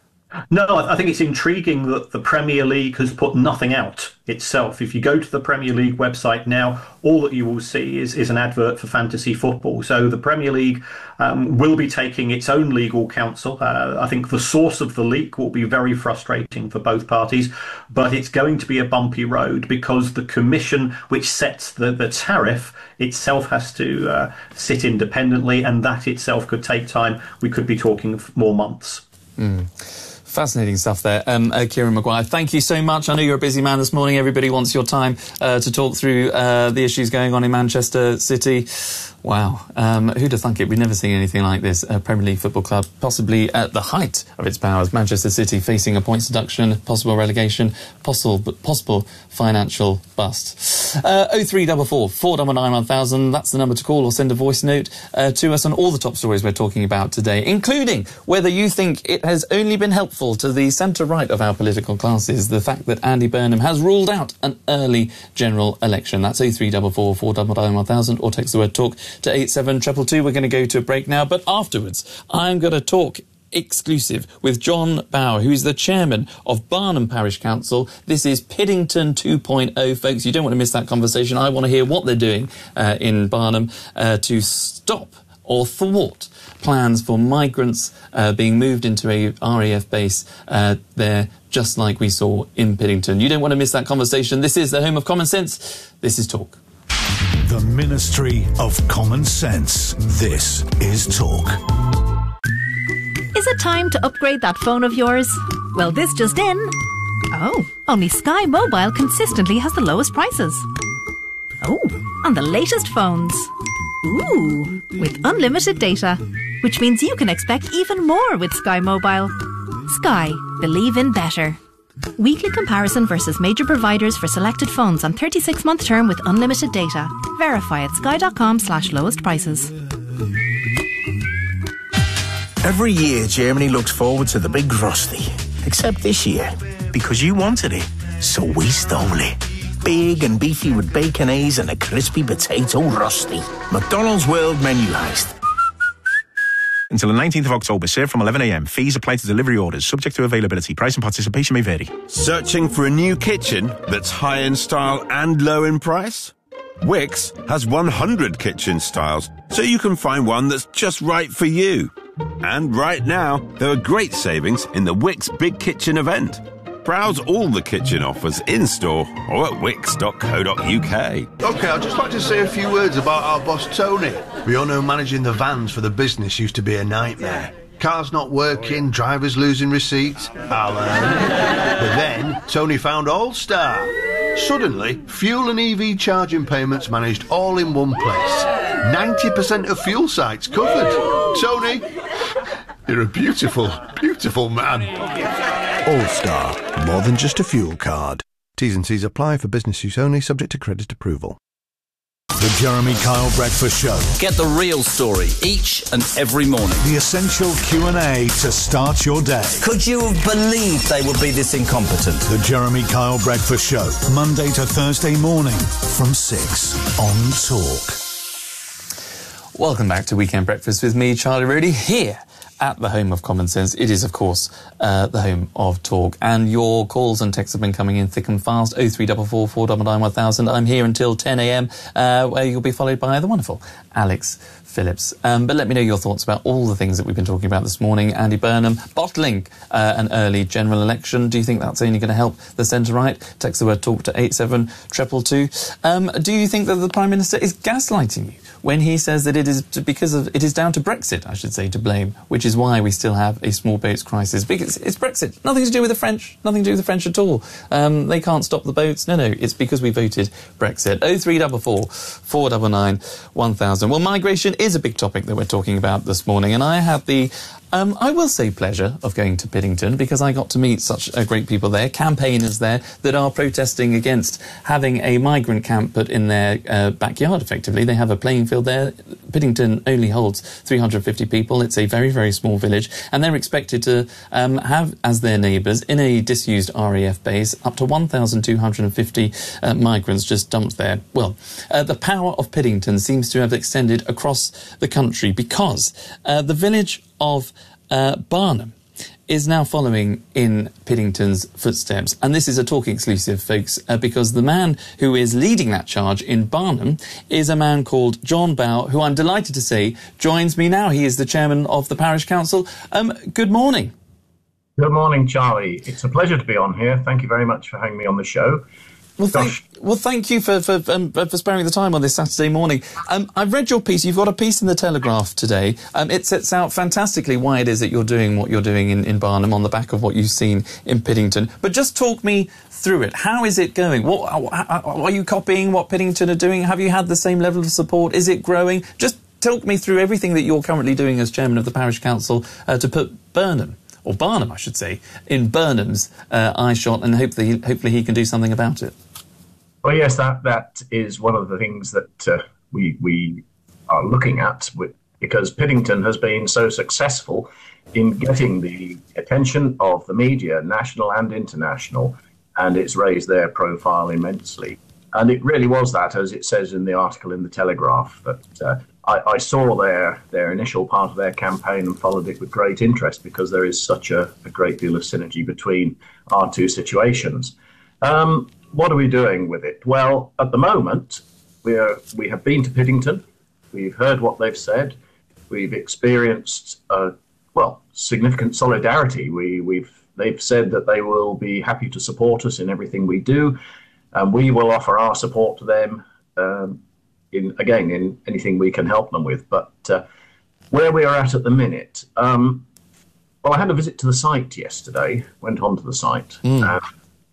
No, I think it's intriguing that the Premier League has put nothing out itself. If you go to the Premier League website now, all that you will see is, is an advert for fantasy football. So the Premier League um, will be taking its own legal counsel. Uh, I think the source of the leak will be very frustrating for both parties, but it's going to be a bumpy road because the commission which sets the, the tariff itself has to uh, sit independently, and that itself could take time. We could be talking of more months. Mm. Fascinating stuff there. Um, uh, Kieran Maguire, thank you so much. I know you're a busy man this morning. Everybody wants your time uh, to talk through uh, the issues going on in Manchester City. Wow. Um, who'd have thunk it? We've never seen anything like this. A Premier League football club, possibly at the height of its powers. Manchester City facing a points deduction, possible relegation, possible possible financial bust. Uh, oh three four four, four nine nine one thousand. That's the number to call or send a voice note uh, to us on all the top stories we're talking about today, including whether you think it has only been helpful to the centre-right of our political classes, the fact that Andy Burnham has ruled out an early general election. That's oh three four four, four nine nine one thousand, or text the word talk to eight seven two two two. We're going to go to a break now, but afterwards I'm going to talk exclusive with John Bower, who's the chairman of Barnham Parish Council. This is Piddington two point oh, folks. You don't want to miss that conversation. I want to hear what they're doing uh, in Barnham uh, to stop or thwart plans for migrants uh, being moved into a R A F base uh, there, just like we saw in Piddington. You don't want to miss that conversation. This is the home of common sense. This is Talk. The Ministry of Common Sense. This is Talk. Is it time to upgrade that phone of yours? Well, this just in. Oh, only Sky Mobile consistently has the lowest prices. Oh, on the latest phones. Ooh, with unlimited data, which means you can expect even more with Sky Mobile. Sky, believe in better. Weekly comparison versus major providers for selected phones on thirty-six month term with unlimited data. Verify at sky.com slash lowest prices. Every year, Germany looks forward to the big Rusty. Except this year, because you wanted it, so we stole it. Big and beefy with baconaise and a crispy potato Rusty. McDonald's World Menu Heist. Until the nineteenth of October, served from eleven a m. Fees apply to delivery orders, subject to availability. Price and participation may vary. Searching for a new kitchen that's high in style and low in price? Wickes has one hundred kitchen styles, so you can find one that's just right for you. And right now, there are great savings in the Wickes Big Kitchen event. Browse all the kitchen offers in-store or at wickes dot co dot uk. OK, I'd just like to say a few words about our boss Tony. We all know managing the vans for the business used to be a nightmare. Cars not working, drivers losing receipts. Alan. But then, Tony found All-Star. Suddenly, fuel and E V charging payments managed all in one place. ninety percent of fuel sites covered. Tony, you're a beautiful, beautiful man. All-Star, more than just a fuel card. T's and C's apply for business use only, subject to credit approval. The Jeremy Kyle Breakfast Show. Get the real story each and every morning. The essential Q and A to start your day. Could you have believed they would be this incompetent? The Jeremy Kyle Breakfast Show. Monday to Thursday morning from six on Talk. Welcome back to Weekend Breakfast with me, Charlie Rudy, here at the home of Common Sense. It is, of course, uh, the home of talk. And your calls and texts have been coming in thick and fast. oh three four four, four nine nine, one thousand. I'm here until ten a.m, uh, where you'll be followed by the wonderful Alex Phillips. Um, but let me know your thoughts about all the things that we've been talking about this morning. Andy Burnham bottling uh, an early general election. Do you think that's only going to help the centre-right? Text the word talk to eight seven two two two. Um, do you think that the Prime Minister is gaslighting you when he says that it is to, because of it is down to Brexit, I should say, to blame, which is why we still have a small boats crisis? Because it's Brexit. Nothing to do with the French. Nothing to do with the French at all. Um, they can't stop the boats. No, no, it's because we voted Brexit. oh three four four, four nine nine, one thousand. Well, migration is a big topic that we're talking about this morning, and I had the, um, I will say, pleasure of going to Piddington because I got to meet such uh, great people there, campaigners there that are protesting against having a migrant camp put in their uh, backyard, effectively. They have a playing field there. Piddington only holds three hundred fifty people. It's a very, very small village, and they're expected to um, have as their neighbours, in a disused R A F base, up to one thousand two hundred fifty uh, migrants just dumped there. Well, uh, the power of Piddington seems to have extended across the country because uh, the village of uh, Barnham is now following in Piddington's footsteps. And this is a talk exclusive, folks, uh, because the man who is leading that charge in Barnham is a man called John Bow, who I'm delighted to say joins me now. He is the chairman of the parish council. Um, good morning. Good morning, Charlie. It's a pleasure to be on here. Thank you very much for having me on the show. Well, thank, well, thank you for for, um, for sparing the time on this Saturday morning. Um, I've read your piece. You've got a piece in the Telegraph today. Um, it sets out fantastically why it is that you're doing what you're doing in, in Barnham on the back of what you've seen in Piddington. But just talk me through it. How is it going? What are you copying what Piddington are doing? Have you had the same level of support? Is it growing? Just talk me through everything that you're currently doing as chairman of the parish council uh, to put Burnham, or Barnham, I should say, in Burnham's uh, eye shot, and hopefully, hopefully he can do something about it. Well, yes, that that is one of the things that uh, we we are looking at, with, because Piddington has been so successful in getting the attention of the media, national and international, and it's raised their profile immensely. And it really was that, as it says in the article in the Telegraph, that uh, I, I saw their their initial part of their campaign and followed it with great interest because there is such a, a great deal of synergy between our two situations. Um, What are we doing with it? Well, at the moment, we're, we have been to Piddington. We've heard what they've said. We've experienced, uh, well, significant solidarity. We, we've, they've said that they will be happy to support us in everything we do, and we will offer our support to them, um, in again, in anything we can help them with. But uh, where we are at at the minute, um, well, I had a visit to the site yesterday, went on to the site. Mm. Uh,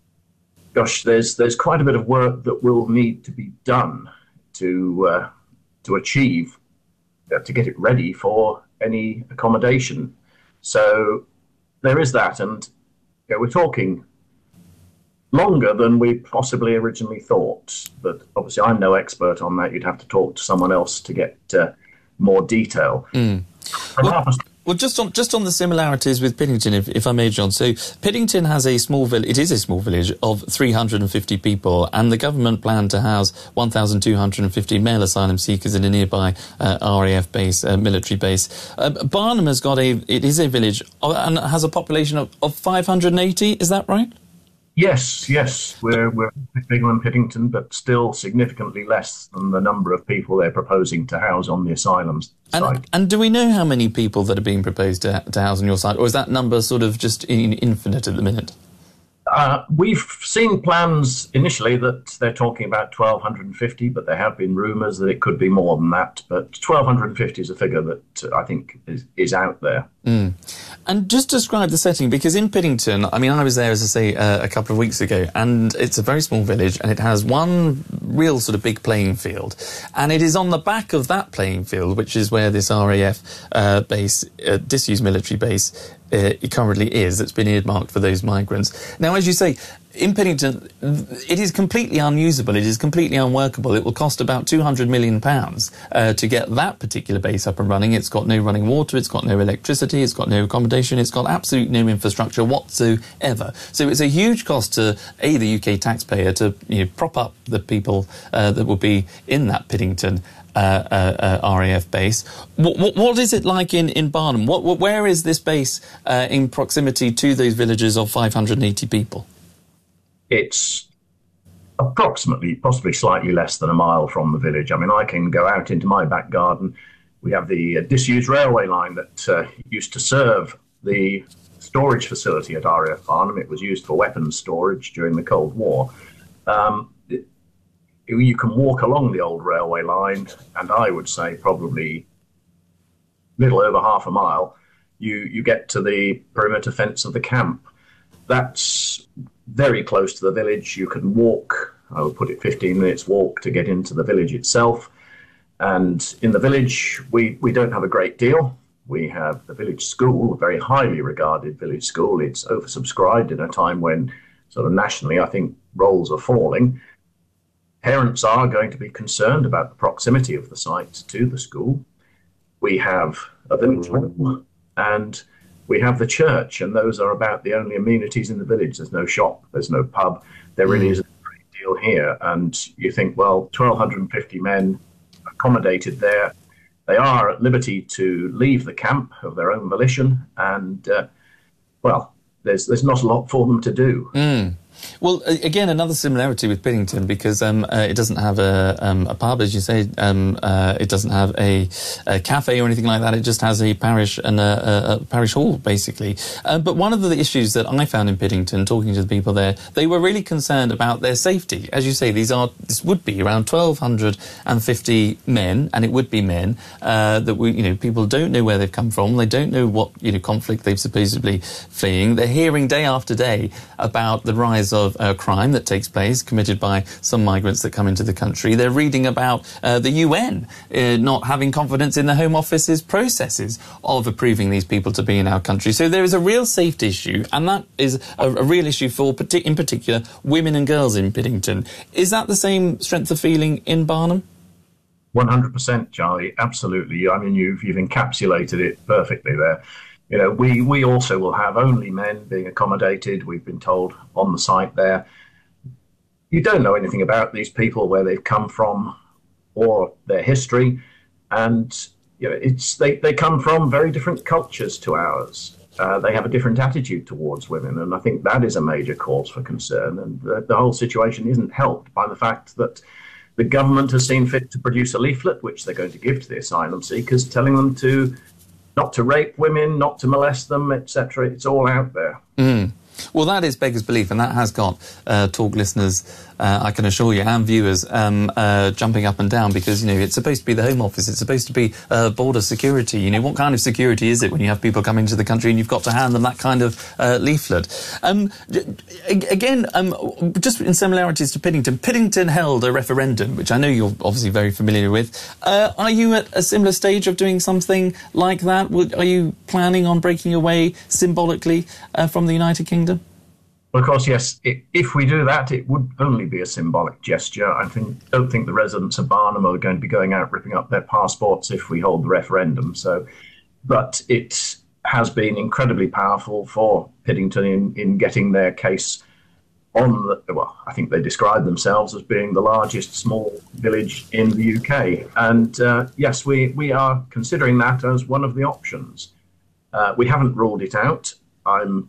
Gosh, there's there's quite a bit of work that will need to be done to uh, to achieve uh, to get it ready for any accommodation. So there is that, and you know, we're talking longer than we possibly originally thought. But obviously, I'm no expert on that. You'd have to talk to someone else to get uh, more detail. Mm. Well, well, just on just on the similarities with Piddington, if, if I may, John. So Piddington has a small village. It is a small village of three hundred fifty people, and the government planned to house one thousand two hundred fifty male asylum seekers in a nearby uh, R A F base, uh, military base. Uh, Barnham has got a. It is a village of, and has a population of, of five hundred eighty. Is that right? Yes, yes, we're we're bigger than Piddington, but still significantly less than the number of people they're proposing to house on the asylums and, site. And do we know how many people that are being proposed to, to house on your site, or is that number sort of just in, infinite at the minute? Uh, we've seen plans initially that they're talking about twelve fifty, but there have been rumours that it could be more than that. But twelve fifty is a figure that uh, I think is, is out there. Mm. And just describe the setting, because in Piddington, I mean, I was there, as I say, uh, a couple of weeks ago, and it's a very small village, and it has one real sort of big playing field. And it is on the back of that playing field, which is where this R A F uh, base, uh, disused military base, Uh, it currently is, that's been earmarked for those migrants. Now, as you say, in Piddington, it is completely unusable. It is completely unworkable. It will cost about two hundred million pounds uh, to get that particular base up and running. It's got no running water. It's got no electricity. It's got no accommodation. It's got absolutely no infrastructure whatsoever. So it's a huge cost to, A, the U K taxpayer to you know, prop up the people uh, that will be in that Piddington Uh, uh, uh, R A F base. What, what, what is it like in, in Barnham? What, what, where is this base uh, in proximity to those villages of five hundred eighty people? It's approximately, possibly slightly less than a mile from the village. I mean, I can go out into my back garden. We have the uh, disused railway line that uh, used to serve the storage facility at R A F Barnham. It was used for weapons storage during the Cold War. Um, You can walk along the old railway line, and I would say probably little over half a mile, you, you get to the perimeter fence of the camp. That's very close to the village. You can walk, I would put it fifteen minutes walk to get into the village itself. And in the village, we, we don't have a great deal. We have the village school, a very highly regarded village school. It's oversubscribed in a time when sort of nationally, I think, roles are falling. Parents are going to be concerned about the proximity of the site to the school. We have a village hall and we have the church, and those are about the only amenities in the village. There's no shop, there's no pub. There really mm. isn't a great deal here. And you think, well, one thousand two hundred fifty men accommodated there. They are at liberty to leave the camp of their own volition, and, uh, well, there's, there's not a lot for them to do. Mm. Well, again, another similarity with Piddington, because um, uh, it doesn't have a, um, a pub, as you say. Um, uh, it doesn't have a, a cafe or anything like that. It just has a parish and a, a, a parish hall, basically. Uh, but one of the issues that I found in Piddington, talking to the people there, they were really concerned about their safety. As you say, these are this would be around twelve fifty men, and it would be men uh, that we, you know, people don't know where they've come from. They don't know what you know conflict they've supposedly fleeing. They're hearing day after day about the rise of uh, crime that takes place committed by some migrants that come into the country. They're reading about uh, the U N uh, not having confidence in the Home Office's processes of approving these people to be in our country. So there is a real safety issue, and that is a, a real issue for, in particular, women and girls in Piddington. Is that the same strength of feeling in Barnham? one hundred percent, Charlie, absolutely. I mean, you've, you've encapsulated it perfectly there. You know, we, we also will have only men being accommodated, we've been told, on the site there. You don't know anything about these people, where they've come from, or their history. And, you know, it's they, they come from very different cultures to ours. Uh, they have a different attitude towards women, and I think that is a major cause for concern. And the, the whole situation isn't helped by the fact that the government has seen fit to produce a leaflet, which they're going to give to the asylum seekers, telling them to not to rape women, not to molest them, et cetera. It's all out there. Mm. Well, that is beggars belief, and that has got uh, talk listeners, uh, I can assure you, and viewers um, uh, jumping up and down, because, you know, it's supposed to be the Home Office, it's supposed to be uh, border security. You know, what kind of security is it when you have people come into the country and you've got to hand them that kind of uh, leaflet? Um, again, um, just in similarities to Piddington, Piddington held a referendum, which I know you're obviously very familiar with. Uh, are you at a similar stage of doing something like that? Would, are you planning on breaking away symbolically uh, from the United Kingdom? Well, of course, yes. It, if we do that, it would only be a symbolic gesture. I think, don't think the residents of Barnham are going to be going out ripping up their passports if we hold the referendum. So, but it has been incredibly powerful for Piddington in, in getting their case on the, well, I think they describe themselves as being the largest small village in the U K. And uh, yes, we, we are considering that as one of the options. Uh, we haven't ruled it out. I'm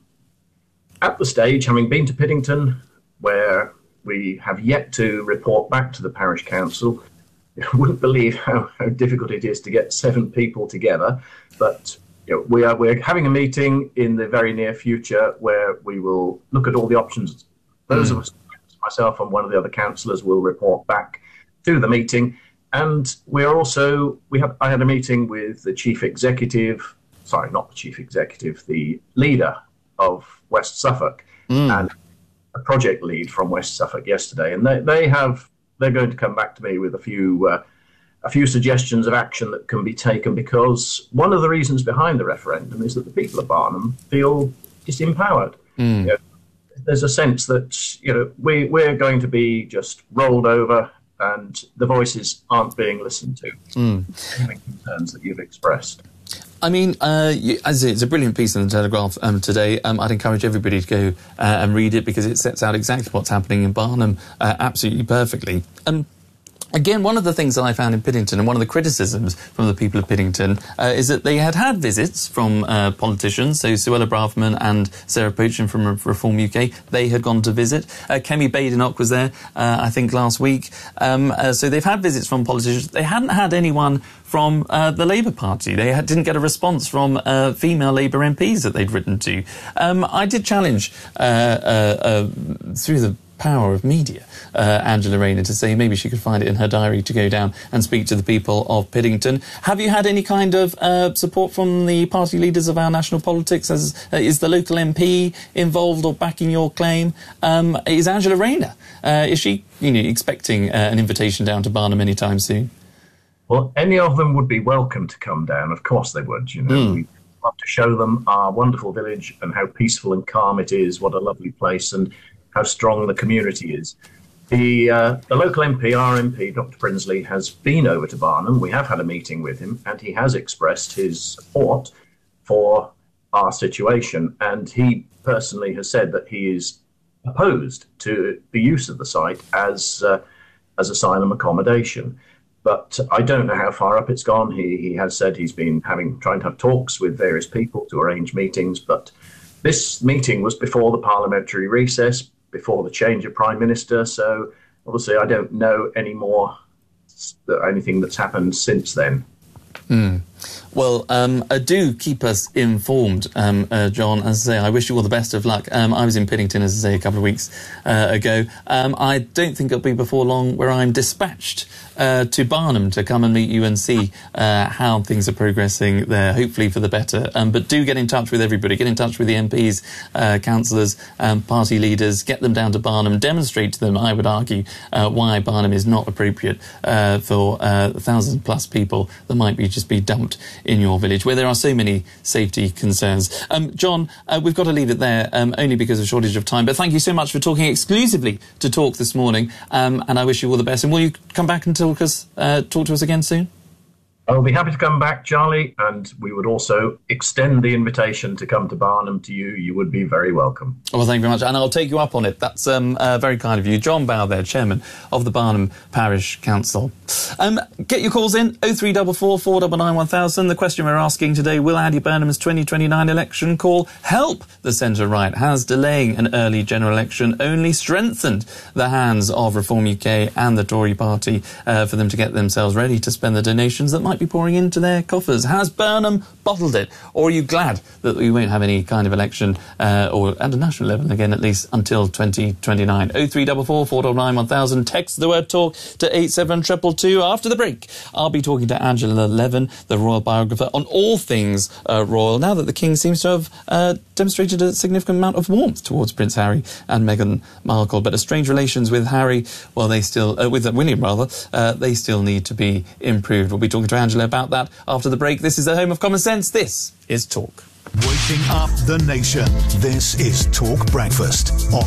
at the stage, having been to Piddington, where we have yet to report back to the parish council. You wouldn't believe how, how difficult it is to get seven people together, but you know, we are we're having a meeting in the very near future where we will look at all the options. Those mm. of us, myself and one of the other councillors, will report back to the meeting, and we are also we have I had a meeting with the chief executive, sorry, not the chief executive, the leader of West Suffolk mm. and a project lead from West Suffolk yesterday, and they they have they're going to come back to me with a few uh, a few suggestions of action that can be taken, because one of the reasons behind the referendum is that the people of Barnham feel disempowered. Mm. You know, there's a sense that, you know, we, we're going to be just rolled over and the voices aren't being listened to. Mm. The concerns that you've expressed. I mean, uh, you, as it's a brilliant piece in the Telegraph um, today. Um, I'd encourage everybody to go uh, and read it because it sets out exactly what's happening in Barnham uh, absolutely perfectly. Um, Again, one of the things that I found in Piddington, and one of the criticisms from the people of Piddington, uh, is that they had had visits from uh, politicians. So Suella Braverman and Sarah Pochin from Reform U K, they had gone to visit. Uh, Kemi Badenoch was there, uh, I think, last week. Um, uh, so they've had visits from politicians. They hadn't had anyone from uh, the Labour Party. They had, didn't get a response from uh, female Labour M Ps that they'd written to. Um, I did challenge uh, uh, uh, through the power of media, uh, Angela Rayner, to say maybe she could find it in her diary to go down and speak to the people of Piddington. Have you had any kind of uh, support from the party leaders of our national politics? As, uh, is the local M P involved or backing your claim? Um, is Angela Rayner, uh, is she you know, expecting uh, an invitation down to Barnham anytime soon? Well, any of them would be welcome to come down. Of course they would. You know, mm. we'd love to show them our wonderful village and how peaceful and calm it is, what a lovely place, and how strong the community is. The, uh, the local M P, our M P, Doctor Prinsley, has been over to Barnham. We have had a meeting with him, and he has expressed his support for our situation. And he personally has said that he is opposed to the use of the site as uh, as asylum accommodation. But I don't know how far up it's gone. He, he has said he's been having trying to have talks with various people to arrange meetings. But this meeting was before the parliamentary recess, before the change of Prime Minister, so obviously I don't know any more, anything that's happened since then. Mm. Well, um, uh, do keep us informed, um, uh, John. As I say, I wish you all the best of luck. Um, I was in Piddington, as I say, a couple of weeks uh, ago. Um, I don't think it'll be before long where I'm dispatched uh, to Barnham to come and meet you and see uh, how things are progressing there, hopefully for the better. Um, but do get in touch with everybody. Get in touch with the M Ps, uh, councillors, um, party leaders. Get them down to Barnham. Demonstrate to them, I would argue, uh, why Barnham is not appropriate uh, for uh, thousands plus people that might be just be dumped in your village, where there are so many safety concerns. Um, John, uh, we've got to leave it there, um, only because of shortage of time, but thank you so much for talking exclusively to Talk this morning, um, and I wish you all the best. And will you come back and talk, us, uh, talk to us again soon? I'll be happy to come back, Charlie, and we would also extend the invitation to come to Barnham to you. You would be very welcome. Well, thank you very much, and I'll take you up on it. That's um, uh, very kind of you. John Bow there, Chairman of the Barnham Parish Council. Um, get your calls in, oh three four four, four nine nine, one thousand. The question we're asking today, will Andy Burnham's twenty twenty-nine election call help the centre-right? Has delaying an early general election only strengthened the hands of Reform U K and the Tory party uh, for them to get themselves ready to spend the donations that might be pouring into their coffers? Has Burnham bottled it? Or are you glad that we won't have any kind of election, uh, or at a national level again, at least until twenty twenty-nine? oh three four four, four nine nine, one thousand. Text the word talk to eight seven two two two. After the break, I'll be talking to Angela Levin, the royal biographer, on all things uh, royal, now that the King seems to have uh, demonstrated a significant amount of warmth towards Prince Harry and Meghan Markle. But estranged relations with Harry, well, they still, uh, with uh, William rather, uh, they still need to be improved. We'll be talking to Angela about that after the break. This is the home of common sense. This is Talk. Waking up the nation. This is Talk Breakfast on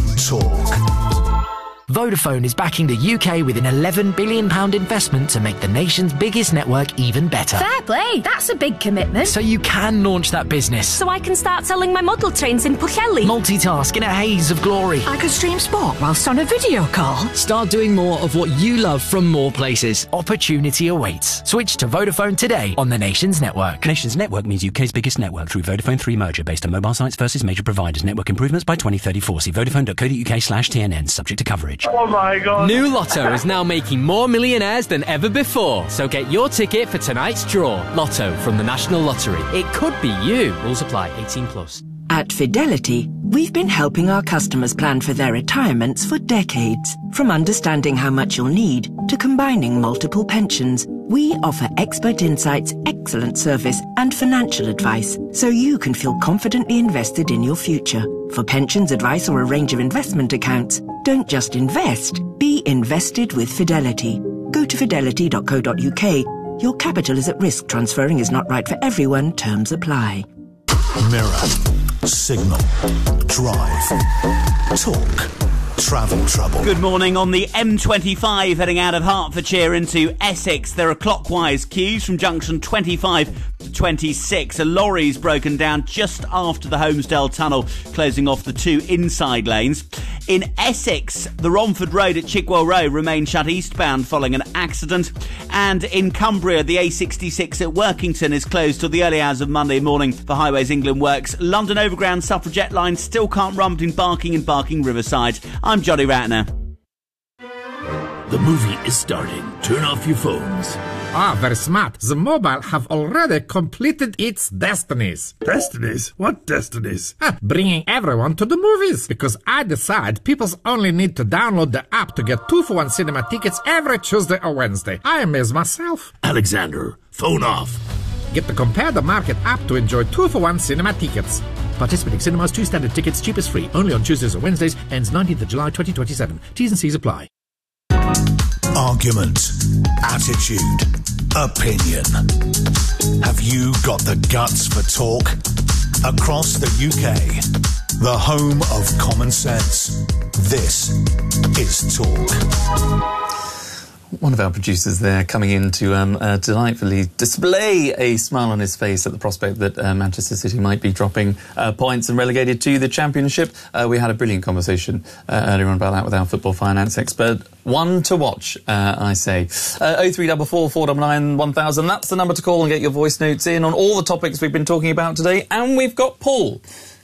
Talk. Vodafone is backing the U K with an eleven billion pounds investment to make the nation's biggest network even better. Fair play, that's a big commitment. So you can launch that business. So I can start selling my model trains in Pwllheli. Multitask in a haze of glory. I could stream sport whilst on a video call. Start doing more of what you love from more places. Opportunity awaits. Switch to Vodafone today on the nation's network. Nation's network means U K's biggest network through Vodafone three merger based on mobile sites versus major providers. Network improvements by twenty thirty-four. See vodafone.co.uk slash TNN, subject to coverage. Oh my God. New Lotto is now making more millionaires than ever before. So get your ticket for tonight's draw. Lotto from the National Lottery. It could be you. Rules apply. eighteen plus. At Fidelity, we've been helping our customers plan for their retirements for decades. From understanding how much you'll need to combining multiple pensions, we offer expert insights, excellent service and financial advice so you can feel confidently invested in your future. For pensions advice or a range of investment accounts, don't just invest, be invested with Fidelity. Go to fidelity dot co dot uk. Your capital is at risk. Transferring is not right for everyone. Terms apply. Mirror. Signal. Drive. Talk. Travel trouble. Good morning. On the M twenty-five heading out of Hertfordshire into Essex, there are clockwise queues from junction twenty-five to twenty-six. A lorry's broken down just after the Holmesdale Tunnel, closing off the two inside lanes. In Essex, the Romford Road at Chigwell Road remains shut eastbound following an accident. And in Cumbria, the A sixty-six at Workington is closed till the early hours of Monday morning for Highways England works. London Overground Suffragette line still can't run between Barking and Barking Riverside. I'm Johnny Ratner. The movie is starting. Turn off your phones. Ah, very smart. The mobile have already completed its destinies. Destinies? What destinies? Ah, bringing everyone to the movies. Because I decide people only need to download the app to get two for one cinema tickets every Tuesday or Wednesday. I amaze myself. Alexander, phone off. Get the Compare the Market app to enjoy two for one cinema tickets. Participating cinemas, two standard tickets, cheapest free. Only on Tuesdays or Wednesdays. Ends nineteenth of July twenty twenty-seven. T's and C's apply. Argument, attitude, opinion. Have you got the guts for talk? Across the U K, the home of common sense. This is Talk. One of our producers there coming in to um, uh, delightfully display a smile on his face at the prospect that uh, Manchester City might be dropping uh, points and relegated to the Championship. Uh, we had a brilliant conversation uh, earlier on about that with our football finance expert. One to watch, uh, I say. Uh, oh three four four, four nine nine, one thousand. That's the number to call and get your voice notes in on all the topics we've been talking about today. And we've got Paul.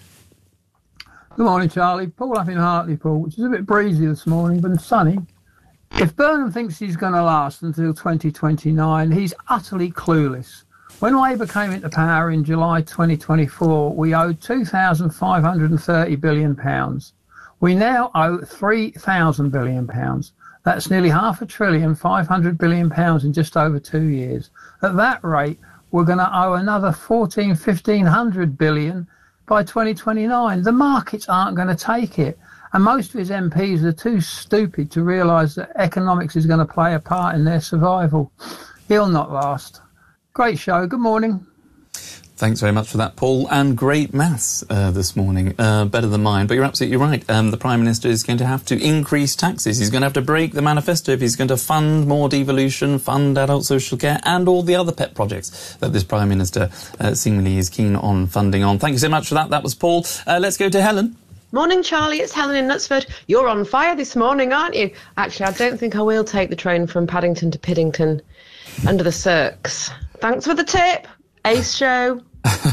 Good morning, Charlie. Paul up in Hartlepool, which is a bit breezy this morning, but sunny. If Burnham thinks he's going to last until twenty twenty-nine, he's utterly clueless. When Labour came into power in July twenty twenty-four, we owed two thousand five hundred thirty billion pounds. We now owe three thousand billion pounds. That's nearly half a trillion, five hundred billion pounds in just over two years. At that rate, we're going to owe another fourteen, fifteen hundred billion by twenty twenty-nine. The markets aren't going to take it. And most of his M Ps are too stupid to realise that economics is going to play a part in their survival. He'll not last. Great show. Good morning. Thanks very much for that, Paul. And great maths uh, this morning. Uh, better than mine. But you're absolutely right. Um, the Prime Minister is going to have to increase taxes. He's going to have to break the manifesto if he's going to fund more devolution, fund adult social care, and all the other pet projects that this Prime Minister uh, seemingly is keen on funding on. Thank you so much for that. That was Paul. Uh, let's go to Helen. Morning, Charlie. It's Helen in Knutsford. You're on fire this morning, aren't you? Actually, I don't think I will take the train from Paddington to Piddington under the circs. Thanks for the tip. Ace show.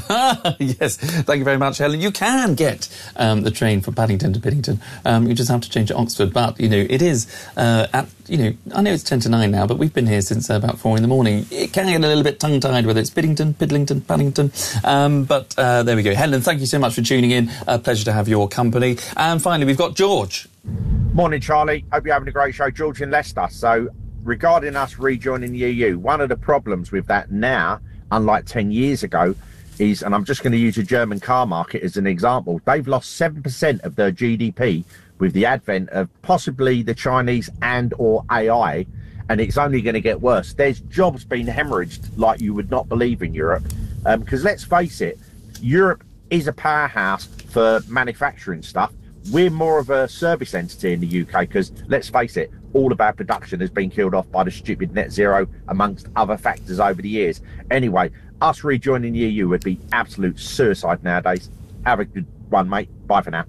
Yes, thank you very much, Helen. You can get um, the train from Paddington to Piddington. Um, you just have to change to Oxford. But, you know, it is, uh, at, you know, I know it's ten to nine now, but we've been here since uh, about four in the morning. It can get a little bit tongue-tied, whether it's Piddington, Piddlington, Paddington. Um, but uh, there we go. Helen, thank you so much for tuning in. A pleasure to have your company. And finally, we've got George. Morning, Charlie. Hope you're having a great show. George in Leicester. So, regarding us rejoining the E U, one of the problems with that now, unlike ten years ago, is, and I'm just going to use the German car market as an example, they've lost seven percent of their G D P with the advent of possibly the Chinese and or A I, and it's only going to get worse. There's jobs being hemorrhaged like you would not believe in Europe, because um, let's face it, Europe is a powerhouse for manufacturing stuff. We're more of a service entity in the U K because, let's face it, all of our production has been killed off by the stupid net zero, amongst other factors over the years. Anyway, us rejoining the E U would be absolute suicide nowadays. Have a good one, mate. Bye for now.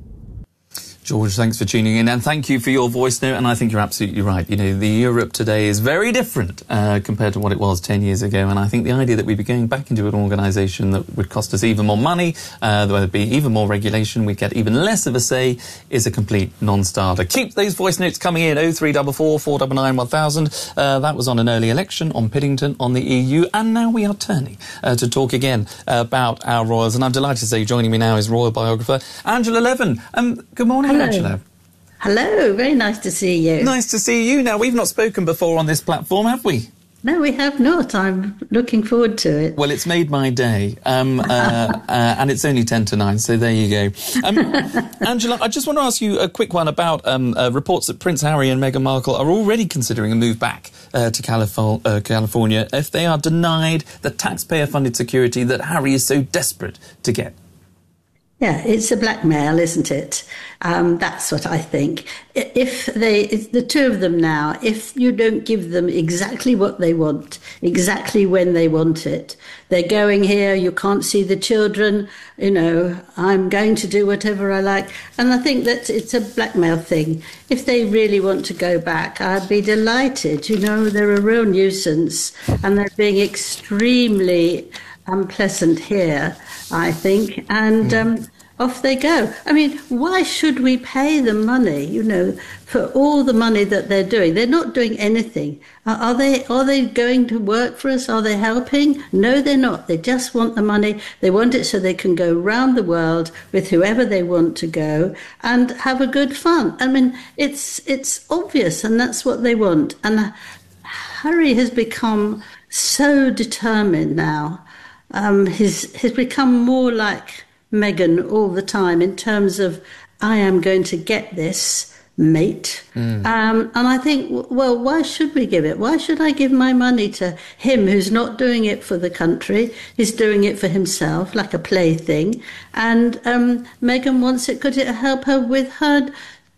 George, thanks for tuning in, and thank you for your voice note. And I think you're absolutely right. You know, the Europe today is very different uh, compared to what it was ten years ago. And I think the idea that we'd be going back into an organisation that would cost us even more money, uh, there would be even more regulation, we'd get even less of a say, is a complete non-starter. Keep those voice notes coming in. oh three four four, four nine nine, one thousand. Uh, that was on an early election, on Piddington, on the E U. And now we are turning uh, to talk again uh, about our royals. And I'm delighted to say joining me now is royal biographer Angela Levin. Um, good morning. Hello. Angela. Hello, very nice to see you. Nice to see you. Now, we've not spoken before on this platform, have we? No, we have not. I'm looking forward to it. Well, it's made my day, um, uh, uh, and it's only ten to nine, so there you go. Um, Angela, I just want to ask you a quick one about um, uh, reports that Prince Harry and Meghan Markle are already considering a move back uh, to Calif- uh, California if they are denied the taxpayer-funded security that Harry is so desperate to get. Yeah, it's a blackmail, isn't it? Um, that's what I think. If they, if the two of them now, if you don't give them exactly what they want, exactly when they want it, they're going here, you can't see the children, you know, I'm going to do whatever I like. And I think that it's a blackmail thing. If they really want to go back, I'd be delighted. You know, they're a real nuisance and they're being extremely unpleasant here, I think, and um, off they go. I mean, why should we pay them money, you know, for all the money that they're doing? They're not doing anything. Are, are they Are they going to work for us? Are they helping? No, they're not. They just want the money. They want it so they can go round the world with whoever they want to go and have a good fun. I mean, it's it's obvious, and that's what they want. And Harry has become so determined now. Um, he's, he's become more like Meghan all the time in terms of, I am going to get this, mate. Mm. Um, and I think, well, why should we give it? Why should I give my money to him who's not doing it for the country? He's doing it for himself, like a plaything. And um, Meghan wants it. Could it help her with her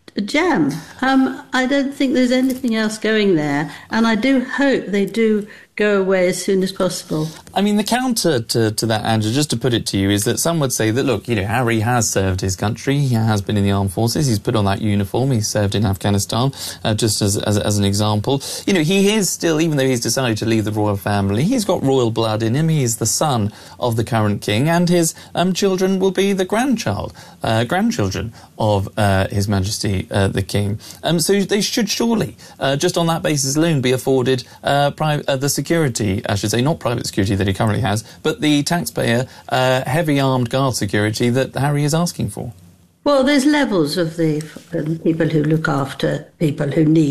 jam? Um, I don't think there's anything else going there. And I do hope they do go away as soon as possible. I mean, the counter to, to that, Andrew, just to put it to you, is that some would say that, look, you know, Harry has served his country, he has been in the armed forces, he's put on that uniform, he's served in Afghanistan, uh, just as, as as an example. You know, he is still, even though he's decided to leave the royal family, he's got royal blood in him, he's the son of the current king, and his um, children will be the grandchild, uh, grandchildren of uh, His Majesty uh, the King. Um, so they should surely, uh, just on that basis alone, be afforded uh, pri- uh, the security, I should say, not private security that he currently has, but the taxpayer uh, heavy armed guard security that Harry is asking for. Well, there's levels of the um, people who look after people who need